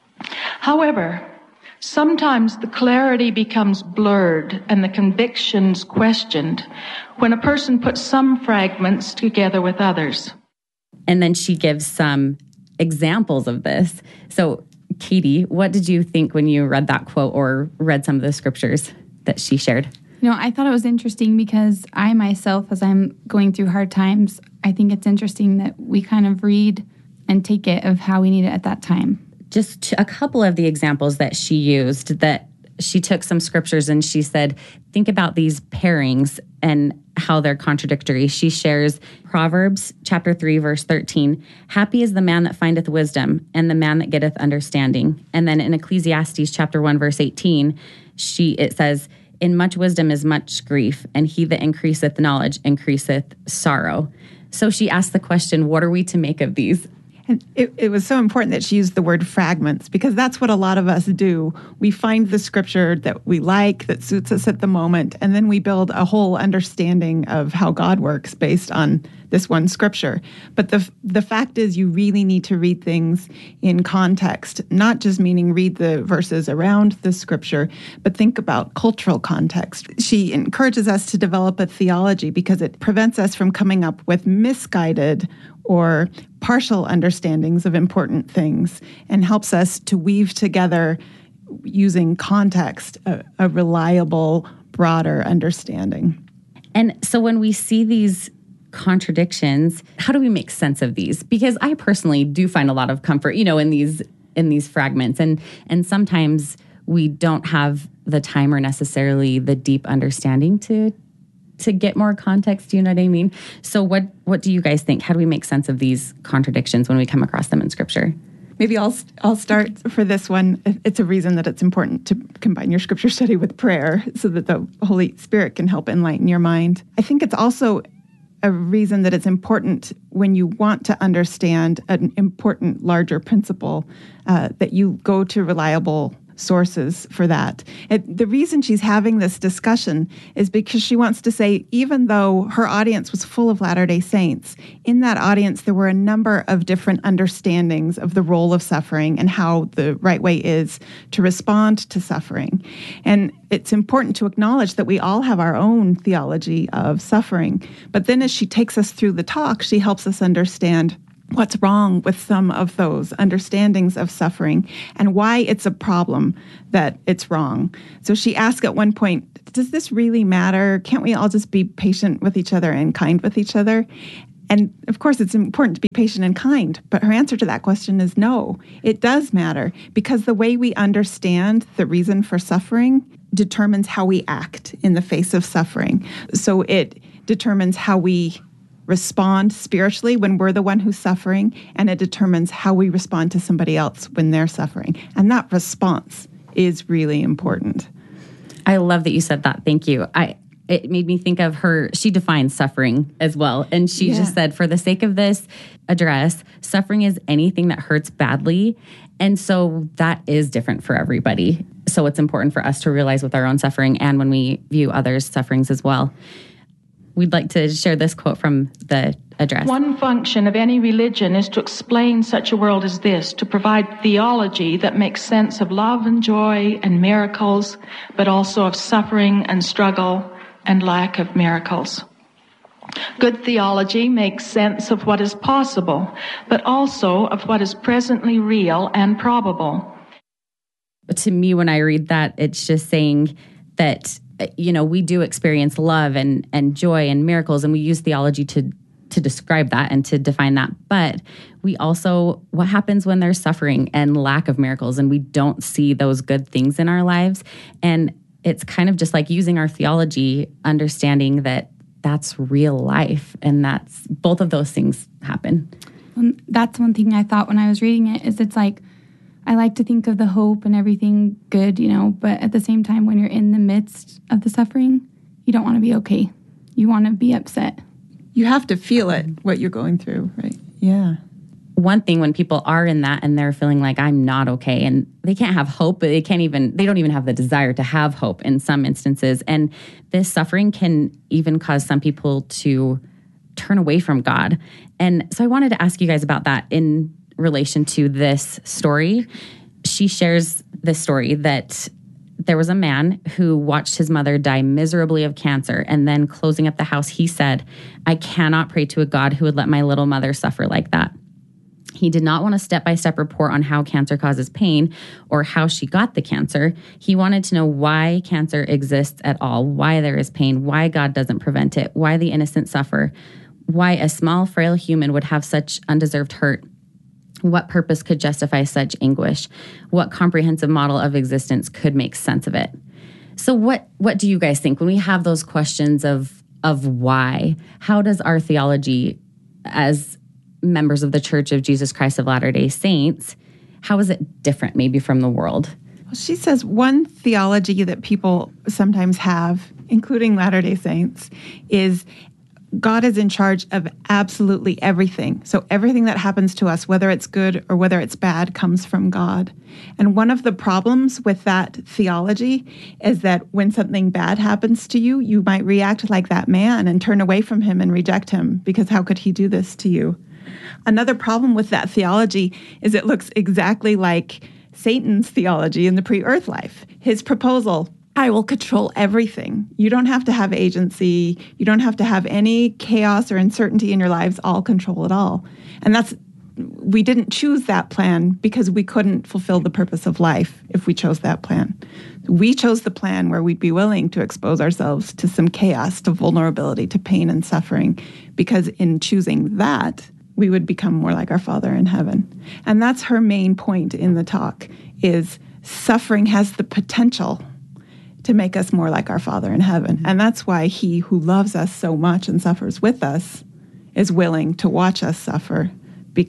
Speaker 12: However, sometimes the clarity becomes blurred and the convictions questioned when a person puts some fragments together with others."
Speaker 10: And then she gives some examples of this. So, Katie, what did you think when you read that quote or read some of the scriptures that she shared?
Speaker 13: You know, I thought it was interesting because I myself, as I'm going through hard times, I think it's interesting that we kind of read and take it of how we need it at that time.
Speaker 10: Just a couple of the examples that she used, that she took some scriptures and she said, think about these pairings and how they're contradictory. She shares Proverbs chapter three, verse thirteen. "Happy is the man that findeth wisdom, and the man that getteth understanding." And then in Ecclesiastes chapter one, verse eighteen, she it says, "In much wisdom is much grief, and he that increaseth knowledge increaseth sorrow." So she asked the question, what are we to make of these?
Speaker 11: And it, it was so important that she used the word fragments, because that's what a lot of us do. We find the scripture that we like, that suits us at the moment, and then we build a whole understanding of how God works based on this one scripture. But the the fact is, you really need to read things in context, not just meaning read the verses around the scripture, but think about cultural context. She encourages us to develop a theology because it prevents us from coming up with misguided or partial understandings of important things and helps us to weave together, using context, a, a reliable, broader understanding.
Speaker 10: And so when we see these contradictions, how do we make sense of these? Because I personally do find a lot of comfort, you know, in these in these fragments. And and sometimes we don't have the time or necessarily the deep understanding to to get more context, you know what I mean? So what what do you guys think? How do we make sense of these contradictions when we come across them in Scripture?
Speaker 11: Maybe I'll I'll start for this one. It's a reason that it's important to combine your scripture study with prayer so that the Holy Spirit can help enlighten your mind. I think it's also a reason that it's important when you want to understand an important, larger principle uh, that you go to reliable sources for that. It, the reason she's having this discussion is because she wants to say, even though her audience was full of Latter-day Saints, in that audience there were a number of different understandings of the role of suffering and how the right way is to respond to suffering. And it's important to acknowledge that we all have our own theology of suffering. But then as she takes us through the talk, she helps us understand what's wrong with some of those understandings of suffering and why it's a problem that it's wrong. So she asked at one point, does this really matter? Can't we all just be patient with each other and kind with each other? And of course, it's important to be patient and kind, but her answer to that question is no, it does matter, because the way we understand the reason for suffering determines how we act in the face of suffering. So it determines how we respond spiritually when we're the one who's suffering, and it determines how we respond to somebody else when they're suffering. And that response is really important.
Speaker 10: I love that you said that. Thank you. I It made me think of her, she defines suffering as well. And she yeah. just said, for the sake of this address, suffering is anything that hurts badly. And so that is different for everybody. So it's important for us to realize with our own suffering and when we view others' sufferings as well. We'd like to share this quote from the address.
Speaker 12: One function of any religion is to explain such a world as this, to provide theology that makes sense of love and joy and miracles, but also of suffering and struggle and lack of miracles. Good theology makes sense of what is possible, but also of what is presently real and probable.
Speaker 10: To me, when I read that, it's just saying that, you know, we do experience love and, and joy and miracles, and we use theology to to describe that and to define that. But we also, what happens when there's suffering and lack of miracles and we don't see those good things in our lives? And it's kind of just like using our theology, understanding that that's real life, and that's both of those things happen.
Speaker 13: Um, that's one thing I thought when I was reading it, is it's like, I like to think of the hope and everything good, you know, but at the same time, when you're in the midst of the suffering, you don't want to be okay. You want to be upset.
Speaker 11: You have to feel it, what you're going through, right? Yeah.
Speaker 10: One thing when people are in that and they're feeling like I'm not okay, and they can't have hope, but they can't even, they don't even have the desire to have hope in some instances. And this suffering can even cause some people to turn away from God. And so I wanted to ask you guys about that in relation to this story. She shares this story that there was a man who watched his mother die miserably of cancer, and then closing up the house, he said, I cannot pray to a God who would let my little mother suffer like that. He did not want a step-by-step report on how cancer causes pain or how she got the cancer. He wanted to know why cancer exists at all, why there is pain, why God doesn't prevent it, why the innocent suffer, why a small, frail human would have such undeserved hurt. What purpose could justify such anguish? What comprehensive model of existence could make sense of it? So what what do you guys think when we have those questions of of why? How does our theology as members of the Church of Jesus Christ of Latter-day Saints, how is it different maybe from the world?
Speaker 11: Well, she says one theology that people sometimes have, including Latter-day Saints, is God is in charge of absolutely everything. So everything that happens to us, whether it's good or whether it's bad, comes from God. And one of the problems with that theology is that when something bad happens to you, you might react like that man and turn away from him and reject him, because how could he do this to you? Another problem with that theology is it looks exactly like Satan's theology in the pre-earth life. His proposal, I will control everything. You don't have to have agency. You don't have to have any chaos or uncertainty in your lives. I'll control it all. And that's, we didn't choose that plan because we couldn't fulfill the purpose of life if we chose that plan. We chose the plan where we'd be willing to expose ourselves to some chaos, to vulnerability, to pain and suffering, because in choosing that, we would become more like our Father in heaven. And that's her main point in the talk, is suffering has the potential to make us more like our Father in heaven. And that's why he who loves us so much and suffers with us is willing to watch us suffer, because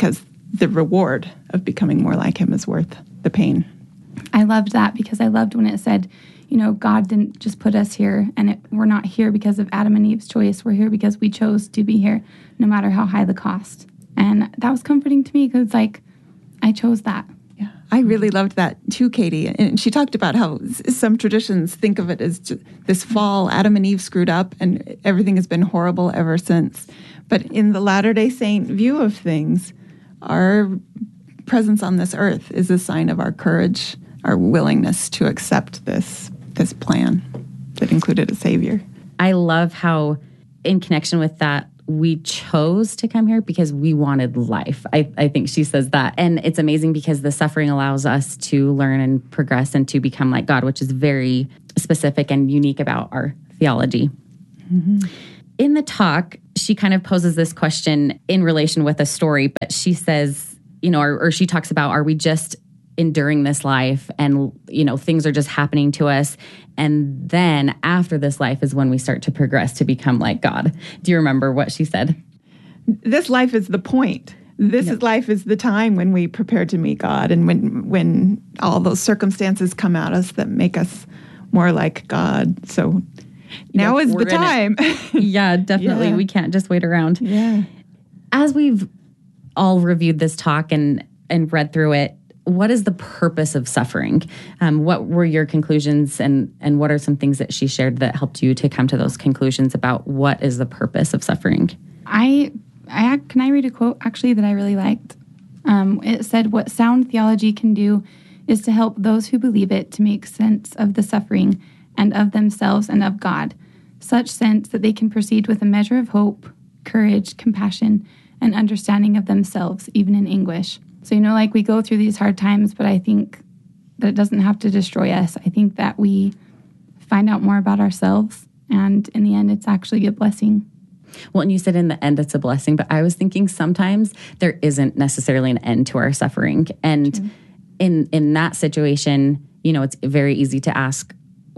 Speaker 11: the reward of becoming more like him is worth the pain.
Speaker 13: I loved that because I loved when it said, you know, God didn't just put us here, and it, we're not here because of Adam and Eve's choice. We're here because we chose to be here, no matter how high the cost. And that was comforting to me because it's like, I chose that.
Speaker 11: Yeah, I really loved that too, Katie. And she talked about how some traditions think of it as just this fall, Adam and Eve screwed up, and everything has been horrible ever since. But in the Latter-day Saint view of things, our presence on this earth is a sign of our courage, our willingness to accept this this plan that included a savior.
Speaker 10: I love how, in connection with that, we chose to come here because we wanted life. I, I think she says that. And it's amazing because the suffering allows us to learn and progress and to become like God, which is very specific and unique about our theology. Mm-hmm. In the talk, she kind of poses this question in relation with a story, but she says, you know, or, or she talks about, are we just enduring this life and, you know, things are just happening to us. And then after this life is when we start to progress to become like God. Do you remember what she said?
Speaker 11: This life is the point. This yep. is life is the time when we prepare to meet God, and when when all those circumstances come at us that make us more like God. So now yep, is the time.
Speaker 10: yeah, definitely. Yeah. We can't just wait around.
Speaker 11: Yeah.
Speaker 10: As we've all reviewed this talk and and read through it, what is the purpose of suffering? Um, what were your conclusions, and, and what are some things that she shared that helped you to come to those conclusions about what is the purpose of suffering?
Speaker 13: I, I can I read a quote actually that I really liked? Um, it said, "What sound theology can do is to help those who believe it to make sense of the suffering and of themselves and of God, such sense that they can proceed with a measure of hope, courage, compassion, and understanding of themselves, even in anguish." So, you know, like we go through these hard times, but I think that it doesn't have to destroy us. I think that we find out more about ourselves, and in the end, it's actually a blessing.
Speaker 10: Well, and you said in the end, it's a blessing, but I was thinking sometimes there isn't necessarily an end to our suffering. And True. in in that situation, you know, it's very easy to ask,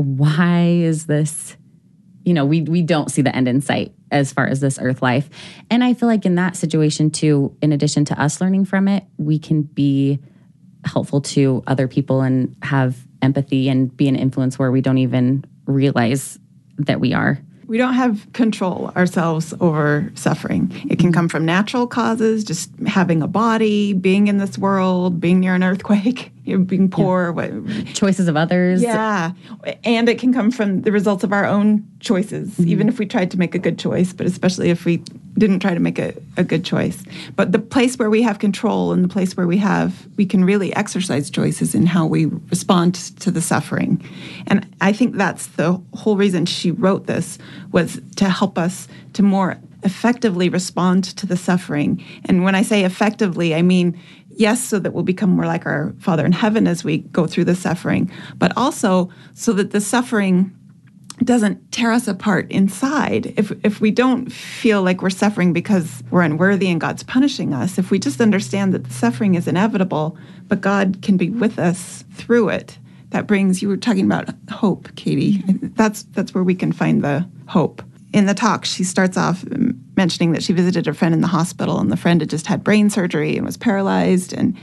Speaker 10: why is this? You know, we we don't see the end in sight as far as this earth life. And I feel like in that situation too, in addition to us learning from it, we can be helpful to other people and have empathy and be an influence where we don't even realize that we are.
Speaker 11: We don't have control ourselves over suffering. It can come from natural causes, just having a body, being in this world, being near an earthquake, you know, being poor.
Speaker 10: Yeah.
Speaker 11: What,
Speaker 10: choices of others.
Speaker 11: Yeah. And it can come from the results of our own choices, mm-hmm. even if we tried to make a good choice, but especially if we didn't try to make a, a good choice. But the place where we have control and the place where we have, we can really exercise choices in how we respond to the suffering. And I think that's the whole reason she wrote this, was to help us to more effectively respond to the suffering. And when I say effectively, I mean, yes, so that we'll become more like our Father in heaven as we go through the suffering, but also so that the suffering doesn't tear us apart inside. If if we don't feel like we're suffering because we're unworthy and God's punishing us, if we just understand that the suffering is inevitable, but God can be with us through it, that brings, you were talking about hope, Katie. Mm-hmm. That's that's where we can find the hope. In the talk, she starts off mentioning that she visited a friend in the hospital, and the friend had just had brain surgery and was paralyzed, and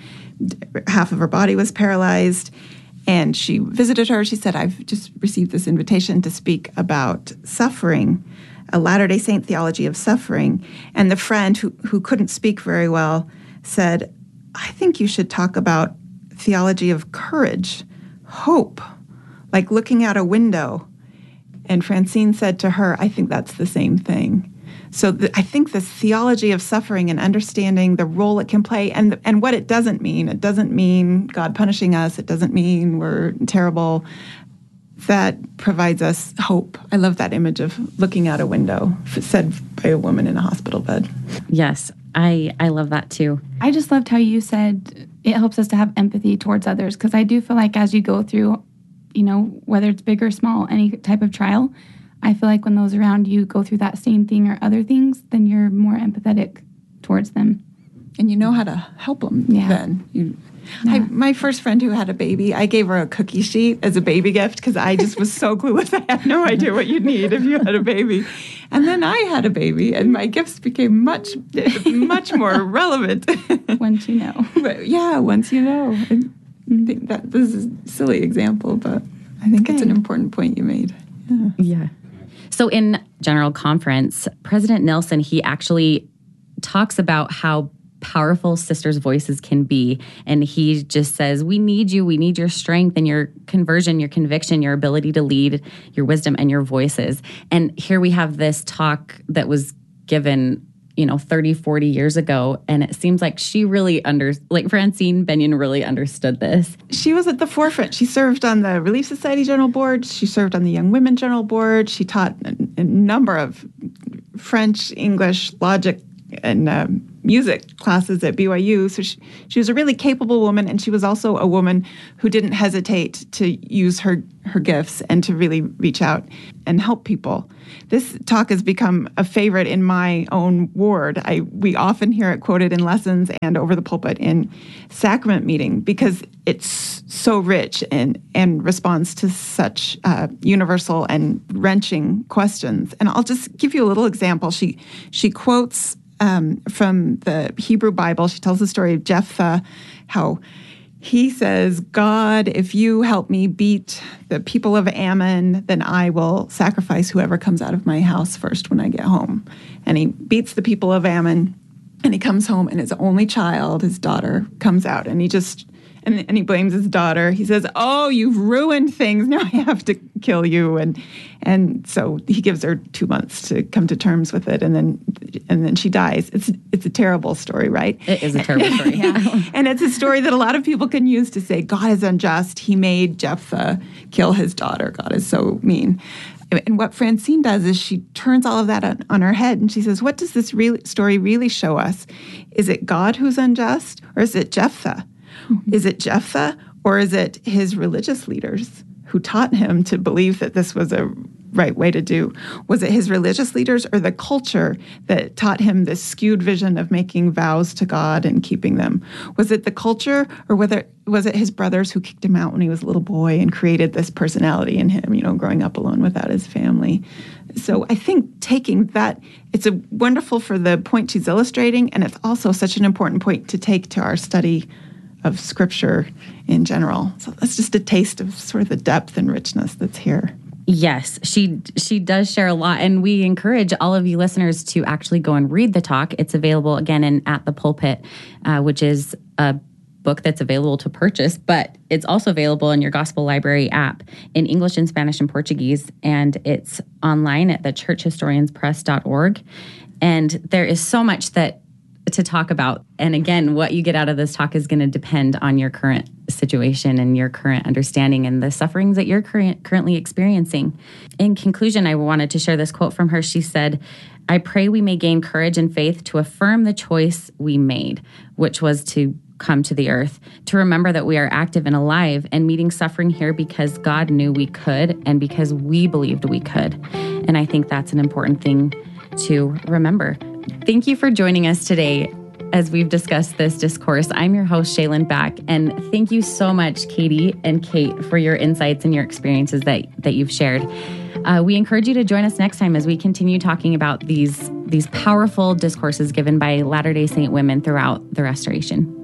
Speaker 11: half of her body was paralyzed. And she visited her. She said, "I've just received this invitation to speak about suffering, a Latter-day Saint theology of suffering." And the friend, who, who couldn't speak very well, said, "I think you should talk about theology of courage, hope, like looking out a window." And Francine said to her, "I think that's the same thing." So the, I think this theology of suffering and understanding the role it can play and and what it doesn't mean. It doesn't mean God punishing us. It doesn't mean we're terrible. That provides us hope. I love that image of looking out a window, said by a woman in a hospital bed.
Speaker 10: Yes, I, I love that too.
Speaker 13: I just loved how you said it helps us to have empathy towards others, because I do feel like as you go through, you know, whether it's big or small, any type of trial, I feel like when those around you go through that same thing or other things, then you're more empathetic towards them.
Speaker 11: and you know how to help them
Speaker 13: Yeah.
Speaker 11: then. You, I, my first friend who had a baby, I gave her a cookie sheet as a baby gift because I just was so clueless. I had no idea what you'd need if you had a baby. And then I had a baby, and my gifts became much, much more relevant.
Speaker 13: Once you know.
Speaker 11: But yeah, once you know. I think that this is a silly example, but I think it's an important point you made. Yeah.
Speaker 10: Yeah. So in General Conference, President Nelson, he actually talks about how powerful sisters' voices can be. And he just says, we need you. We need your strength and your conversion, your conviction, your ability to lead, your wisdom, and your voices. And here we have this talk that was given, you know, thirty, forty years ago. And it seems like she really under, like Francine Benyon really understood this.
Speaker 11: She was at the forefront. She served on the Relief Society General Board. She served on the Young Women General Board. She taught a, a number of French, English, logic, and uh, music classes at B Y U. So she, she was a really capable woman, and she was also a woman who didn't hesitate to use her, her gifts and to really reach out and help people. This talk has become a favorite in my own ward. I we often hear it quoted in lessons and over the pulpit in sacrament meeting because it's so rich and, and responds to such uh, universal and wrenching questions. And I'll just give you a little example. She she quotes Um, from the Hebrew Bible. She tells the story of Jephthah, how he says, God, if you help me beat the people of Ammon, then I will sacrifice whoever comes out of my house first when I get home. And he beats the people of Ammon, and he comes home, and his only child, his daughter, comes out, and he just And, and he blames his daughter. He says, oh, you've ruined things. Now I have to kill you. And and so he gives her two months to come to terms with it. And then and then she dies. It's it's a terrible story, right?
Speaker 10: It is a terrible story.
Speaker 11: Yeah. And it's a story that a lot of people can use to say, God is unjust. He made Jephthah kill his daughter. God is so mean. And what Francine does is she turns all of that on, on her head, and she says, what does this really, story really show us? Is it God who's unjust, or is it Jephthah? Mm-hmm. Is it Jephthah, or is it his religious leaders who taught him to believe that this was a right way to do? Was it his religious leaders or the culture that taught him this skewed vision of making vows to God and keeping them? Was it the culture, or whether was it his brothers who kicked him out when he was a little boy and created this personality in him, you know, growing up alone without his family? So I think taking that, it's a wonderful for the point she's illustrating, and it's also such an important point to take to our study of Scripture in general. So that's just a taste of sort of the depth and richness that's here.
Speaker 10: Yes, she she does share a lot, and we encourage all of you listeners to actually go and read the talk. It's available again in At the Pulpit, uh, which is a book that's available to purchase, but it's also available in your Gospel Library app in English and Spanish and Portuguese, and it's online at the church historians press dot org. And there is so much that to talk about. And again, what you get out of this talk is going to depend on your current situation and your current understanding and the sufferings that you're current, currently experiencing. In conclusion, I wanted to share this quote from her. She said, I pray we may gain courage and faith to affirm the choice we made, which was to come to the earth, to remember that we are active and alive and meeting suffering here because God knew we could and because we believed we could. And I think that's an important thing to remember. Thank you for joining us today as we've discussed this discourse. I'm your host, Shaylin Back, and thank you so much, Katie and Kate, for your insights and your experiences that, that you've shared. Uh, we encourage you to join us next time as we continue talking about these, these powerful discourses given by Latter-day Saint women throughout the Restoration.